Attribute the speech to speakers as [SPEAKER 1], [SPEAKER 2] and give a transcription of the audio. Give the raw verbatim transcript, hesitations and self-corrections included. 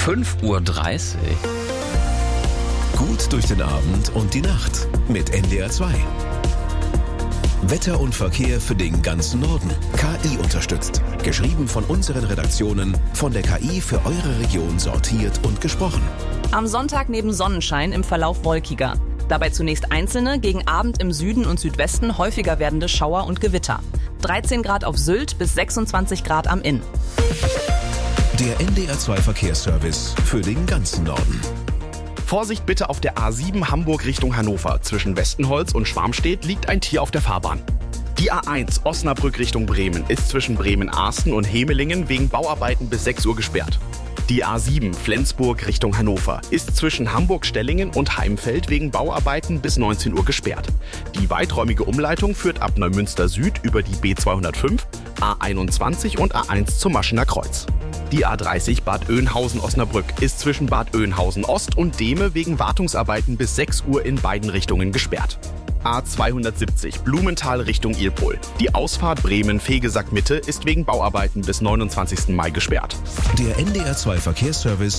[SPEAKER 1] fünf Uhr dreißig.
[SPEAKER 2] Gut durch den Abend und die Nacht mit N D R zwei. Wetter und Verkehr für den ganzen Norden. K I unterstützt. Geschrieben von unseren Redaktionen, von der K I für eure Region sortiert und gesprochen.
[SPEAKER 3] Am Sonntag neben Sonnenschein im Verlauf wolkiger. Dabei zunächst einzelne, gegen Abend im Süden und Südwesten häufiger werdende Schauer und Gewitter. dreizehn Grad auf Sylt bis sechsundzwanzig Grad am Inn.
[SPEAKER 2] Der N D R zwei Verkehrsservice für den ganzen Norden.
[SPEAKER 4] Vorsicht bitte auf der A sieben Hamburg Richtung Hannover. Zwischen Westenholz und Schwarmstedt liegt ein Tier auf der Fahrbahn. Die A eins Osnabrück Richtung Bremen ist zwischen Bremen-Arsten und Hemelingen wegen Bauarbeiten bis sechs Uhr gesperrt. Die A sieben Flensburg Richtung Hannover ist zwischen Hamburg-Stellingen und Heimfeld wegen Bauarbeiten bis neunzehn Uhr gesperrt. Die weiträumige Umleitung führt ab Neumünster Süd über die B zweihundertfünf, A einundzwanzig und A eins zum Maschener Kreuz. Die A dreißig Bad Oeynhausen-Osnabrück ist zwischen Bad Oeynhausen-Ost und Dehme wegen Wartungsarbeiten bis sechs Uhr in beiden Richtungen gesperrt. A zweihundertsiebzig Blumenthal Richtung Ilpol. Die Ausfahrt Bremen-Fegesack Mitte ist wegen Bauarbeiten bis neunundzwanzigsten Mai gesperrt.
[SPEAKER 2] Der N D R zwei Verkehrsservice